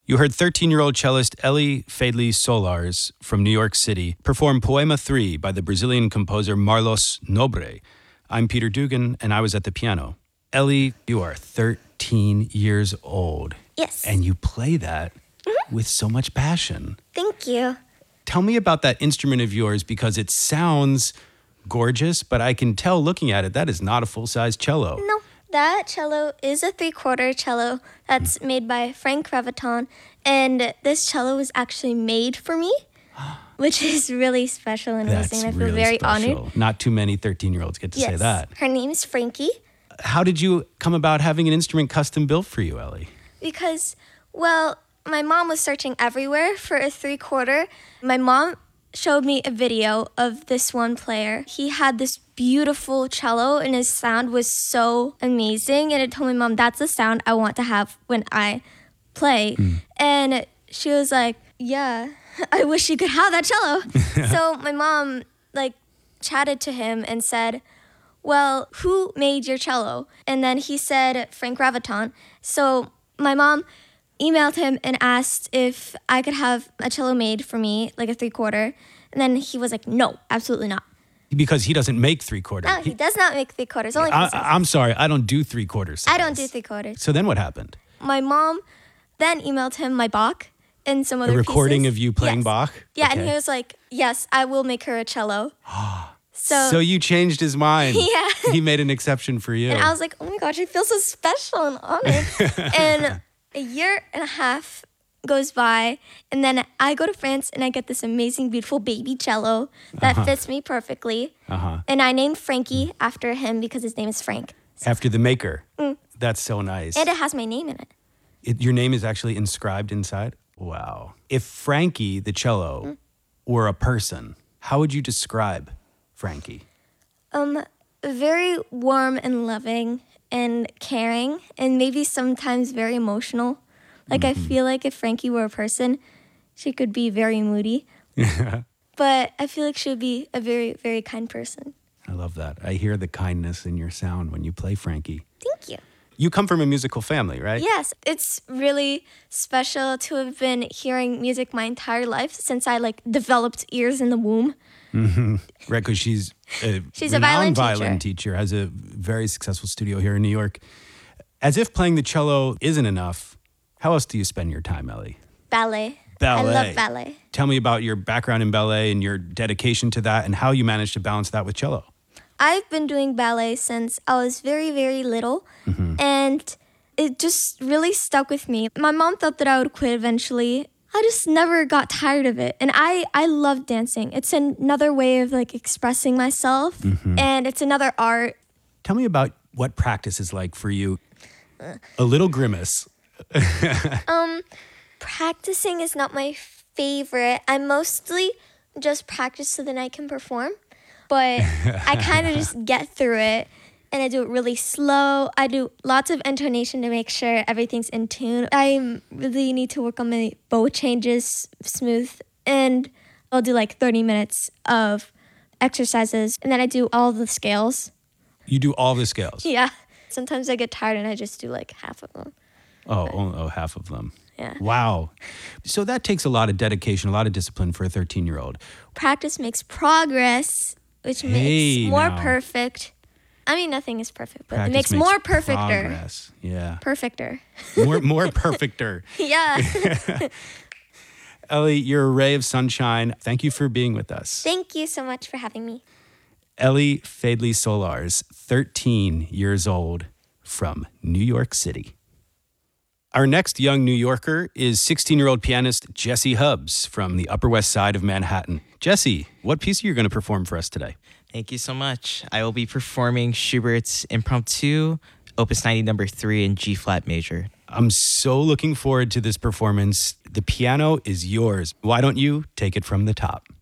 You heard 13-year-old cellist Ellie Fadley Solars from New York City perform Poema 3 by the Brazilian composer Marlos Nobre. I'm Peter Dugan, and I was at the piano. Ellie, you are 13 years old. Yes. And you play that with so much passion. Thank you. Tell me about that instrument of yours, because it sounds gorgeous, but I can tell looking at it, that is not a full-size cello. No, that cello is a 3/4 cello that's made by Frank Revaton. And this cello was actually made for me, which is really special and amazing. I feel really very special. honored. Not too many 13-year-olds get to say that. Her name is Frankie. How did you come about having an instrument custom built for you, Ellie? Because, well, my mom was searching everywhere for a 3/4. My mom showed me a video of this one player. He had this beautiful cello and his sound was so amazing. And it told my mom, that's the sound I want to have when I play. And she was like, yeah, I wish you could have that cello. So my mom chatted to him and said, well, who made your cello? And then he said, Frank Revaton. So my mom emailed him and asked if I could have a cello made for me, like a 3/4. And then he was like, no, absolutely not. Because he doesn't make 3/4. No, he does not make 3/4. Only I'm sorry, I don't do 3/4. I don't do 3/4. So then what happened? My mom then emailed him my Bach and some other A recording pieces. of you playing Yes. Bach? Yeah, Okay. and he was like, yes, I will make her a cello. So you changed his mind. Yeah. He made an exception for you. And I was like, oh my gosh, I feel so special and honored. And a year and a half goes by, and then I go to France and I get this amazing, beautiful baby cello that fits me perfectly. And I named Frankie after him because his name is Frank. After the maker. That's so nice. And it has my name in it. Your name is actually inscribed inside? Wow. If Frankie, the cello, were a person, how would you describe Frankie? Very warm and loving and caring and maybe sometimes very emotional. Like I feel like if Frankie were a person, she could be very moody. But I feel like she would be a very, very kind person. I love that. I hear the kindness in your sound when you play Frankie. Thank you. You come from a musical family, right? Yes, it's really special to have been hearing music my entire life since I developed ears in the womb. Right, because she's a violin violin teacher, has a very successful studio here in New York. As if playing the cello isn't enough, how else do you spend your time, Ellie? Ballet. Ballet. I love ballet. Tell me about your background in ballet and your dedication to that and how you managed to balance that with cello. I've been doing ballet since I was very, very little, and it just really stuck with me. My mom thought that I would quit eventually. I just never got tired of it, and I love dancing. It's another way of expressing myself, and it's another art. Tell me about what practice is like for you. A little grimace. Practicing is not my favorite. I mostly just practice so that I can perform. But I kind of just get through it, and I do it really slow. I do lots of intonation to make sure everything's in tune. I really need to work on my bow changes smooth, and I'll do 30 minutes of exercises, and then I do all the scales. You do all the scales? Yeah. Sometimes I get tired, and I just do half of them. Oh, half of them. Yeah. Wow. So that takes a lot of dedication, a lot of discipline for a 13-year-old. Practice makes progress, which makes more perfect. I mean, nothing is perfect, but it makes more perfecter. Progress. Yeah. Perfecter. More perfecter. Yeah. Ellie, you're a ray of sunshine. Thank you for being with us. Thank you so much for having me. Ellie Fadley Solars, 13 years old, from New York City. Our next young New Yorker is 16-year-old pianist Jesse Hubbs from the Upper West Side of Manhattan. Jesse, what piece are you going to perform for us today? Thank you so much. I will be performing Schubert's Impromptu, Opus 90 number 3 in G-flat major. I'm so looking forward to this performance. The piano is yours. Why don't you take it from the top?